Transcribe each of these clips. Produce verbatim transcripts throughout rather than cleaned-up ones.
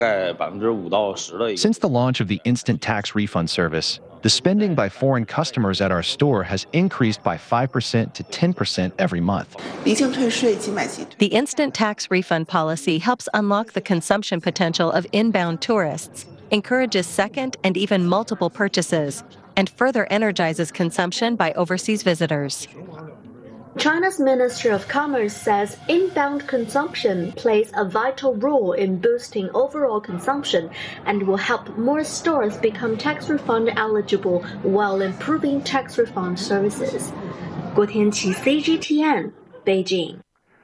Since the launch of the instant tax refund service, the spending by foreign customers at our store has increased by five percent to ten percent every month. The instant tax refund policy helps unlock the consumption potential of inbound tourists, encourages second and even multiple purchases, and further energizes consumption by overseas visitors. China's Ministry of Commerce says inbound consumption plays a vital role in boosting overall consumption and will help more stores become tax refund eligible while improving tax refund services. Guo Tianqi, C G T N, Beijing.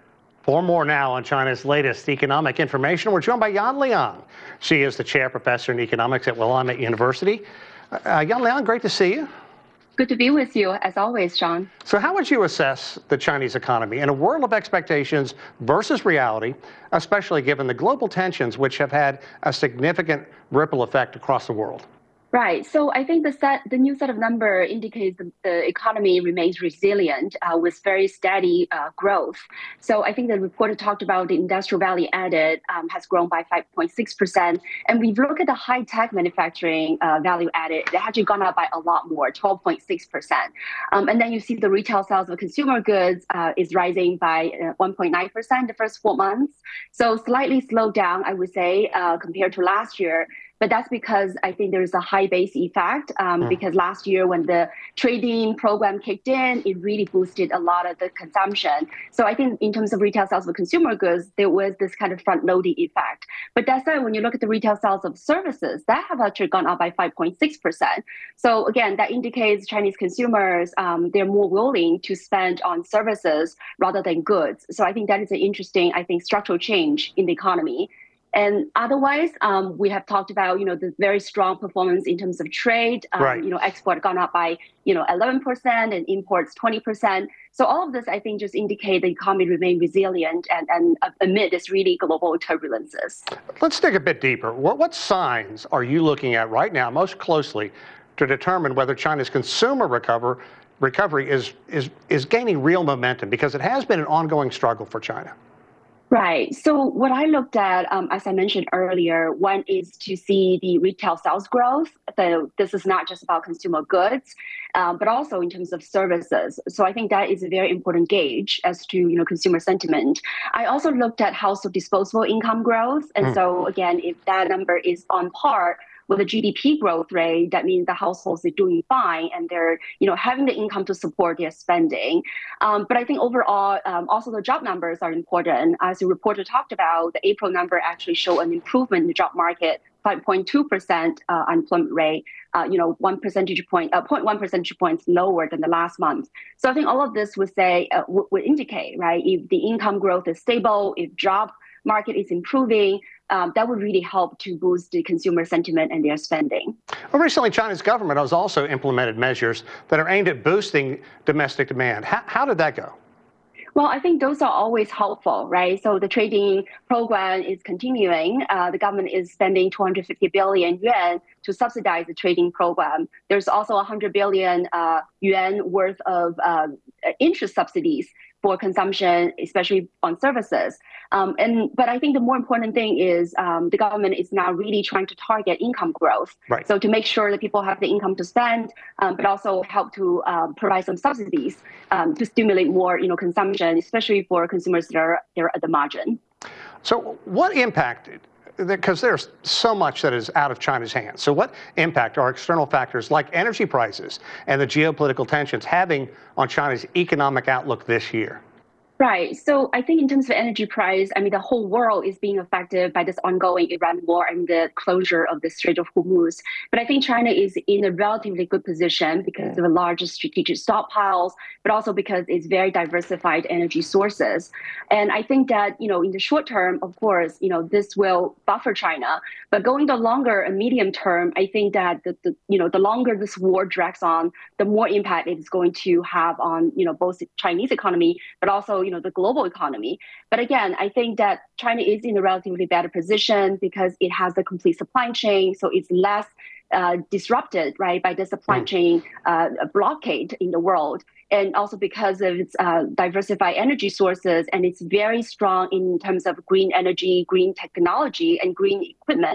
For more now on China's latest economic information, we're joined by Yan Liang. She is the chair professor in economics at Willamette University. Uh, Yan Liang, great to see you. Good to be with you, as always, Sean. So how would you assess the Chinese economy in a world of expectations versus reality, especially given the global tensions which have had a significant ripple effect across the world? Right. So I think the set, the new set of number indicates the, the economy remains resilient uh, with very steady uh, growth. So I think the report talked about the industrial value added um, has grown by five point six percent. And we've looked at the high-tech manufacturing uh, value added, it actually gone up by a lot more, twelve point six percent. Um, and then you see the retail sales of consumer goods uh, is rising by uh, one point nine percent the first four months. So slightly slowed down, I would say, uh, compared to last year. But that's because I think there's a high base effect um, mm. because last year when the trading program kicked in, it really boosted a lot of the consumption. So I think in terms of retail sales of consumer goods, there was this kind of front-loading effect. But that said, when you look at the retail sales of services, that have actually gone up by five point six percent. So again, that indicates Chinese consumers, um, they're more willing to spend on services rather than goods. So I think that is an interesting, I think, structural change in the economy. And otherwise, um, we have talked about, you know, the very strong performance in terms of trade. Um, right. You know, export gone up by, you know, eleven percent and imports twenty percent. So all of this, I think, just indicate the economy remain resilient and, and amid this really global turbulences. Let's dig a bit deeper. What, what signs are you looking at right now most closely to determine whether China's consumer recover, recovery is, is, is gaining real momentum? Because it has been an ongoing struggle for China. Right. So what I looked at, um, as I mentioned earlier, one is to see the retail sales growth. So this is not just about consumer goods, um, but also in terms of services. So I think that is a very important gauge as to, you know, consumer sentiment. I also looked at household disposable income growth. And mm. so again, if that number is on par with a G D P growth rate, that means the households are doing fine and they're, you know, having the income to support their spending. Um, but I think overall, um, also the job numbers are important. As the reporter talked about, the April number actually show an improvement in the job market, five point two percent uh, unemployment rate, uh, you know, one percentage point, uh, zero point one percentage points lower than the last month. So I think all of this would say, uh, would, would indicate, right, if the income growth is stable, if job market is improving, Um, that would really help to boost the consumer sentiment and their spending. Well, recently, China's government has also implemented measures that are aimed at boosting domestic demand. How, how did that go? Well, I think those are always helpful, right? So the trading program is continuing. Uh, the government is spending two hundred fifty billion yuan to subsidize the trading program. There's also one hundred billion uh, yuan worth of uh, interest subsidies for consumption, especially on services. Um, and but I think the more important thing is um, the government is now really trying to target income growth. Right. So to make sure that people have the income to spend, um, but also help to um, provide some subsidies um, to stimulate more, you know, consumption, especially for consumers that are, that are at the margin. So what impact, because there's so much that is out of China's hands. So what impact are external factors like energy prices and the geopolitical tensions having on China's economic outlook this year? Right. So I think in terms of energy price, I mean, the whole world is being affected by this ongoing Iran war and the closure of the Strait of Hormuz. But I think China is in a relatively good position because of the largest strategic stockpiles, but also because it's very diversified energy sources. And I think that, you know, in the short term, of course, you know, this will buffer China. But going the longer and medium term, I think that, the, the you know, the longer this war drags on, the more impact it's going to have on, you know, both the Chinese economy, but also, you know, the global economy. But again, I think that China is in a relatively better position because it has the complete supply chain, so it's less uh, disrupted, right, by the supply chain uh, blockade in the world. And also because of its uh, diversified energy sources, and it's very strong in terms of green energy, green technology, and green equipment.